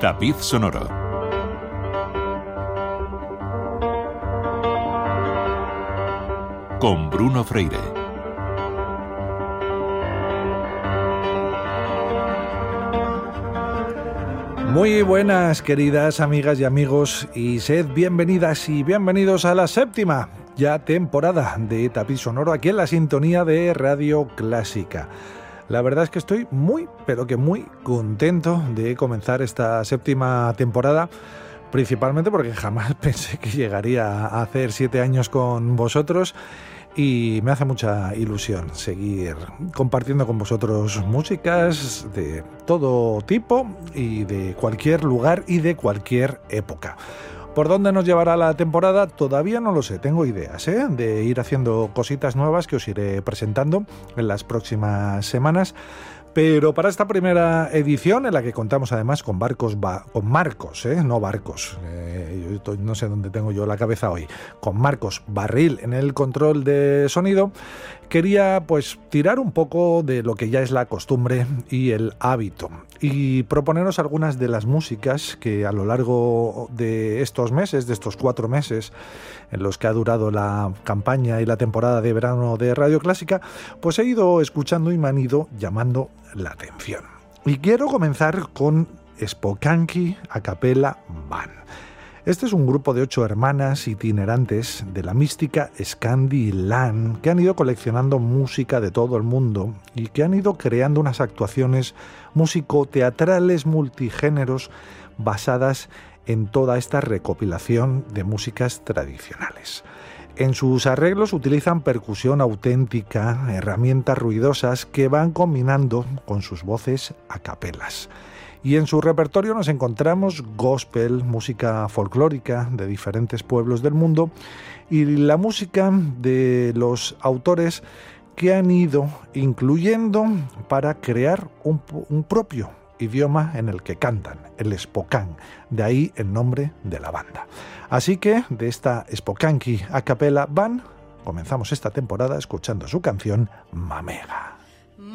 Tapiz sonoro. Con Bruno Freire. Muy buenas, queridas amigas y amigos, y sed bienvenidas y bienvenidos a la séptima ya temporada de Tapiz sonoro aquí en la sintonía de Radio Clásica. La verdad es que estoy muy, pero que muy contento de comenzar esta séptima temporada, principalmente porque jamás pensé que llegaría a hacer 7 años con vosotros y me hace mucha ilusión seguir compartiendo con vosotros músicas de todo tipo y de cualquier lugar y de cualquier época. ¿Por dónde nos llevará la temporada? Todavía no lo sé, tengo ideas de ir haciendo cositas nuevas que os iré presentando en las próximas semanas. Pero para esta primera edición, en la que contamos además con Marcos, no sé dónde tengo yo la cabeza hoy, con Marcos Barril en el control de sonido, quería pues tirar un poco de lo que ya es la costumbre y el hábito y proponeros algunas de las músicas que a lo largo de estos meses, de estos 4 meses en los que ha durado la campaña y la temporada de verano de Radio Clásica, pues he ido escuchando y me han ido llamando la atención. Y quiero comenzar con Spokane A Cappella Band. Este es un grupo de 8 hermanas itinerantes de la mística Scandi-Lan que han ido coleccionando música de todo el mundo y que han ido creando unas actuaciones músico-teatrales multigéneros basadas en toda esta recopilación de músicas tradicionales. En sus arreglos utilizan percusión auténtica, herramientas ruidosas que van combinando con sus voces a capelas. Y en su repertorio nos encontramos gospel, música folclórica de diferentes pueblos del mundo y la música de los autores que han ido incluyendo para crear un propio idioma en el que cantan, el Spokane, de ahí el nombre de la banda. Así que de esta Spokane A Cappella Band comenzamos esta temporada escuchando su canción Mamega.